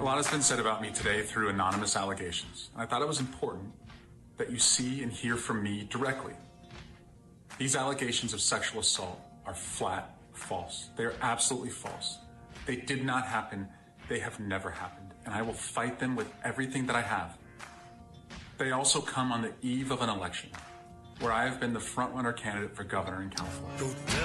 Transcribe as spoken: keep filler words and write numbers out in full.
lot has been said about me today through anonymous allegations, and I thought it was important that you see and hear from me directly. These allegations of sexual assault are flat false. They are absolutely false. They did not happen. They have never happened, and I will fight them with everything that I have. They also come on the eve of an election where I have been the front-runner candidate for governor in California.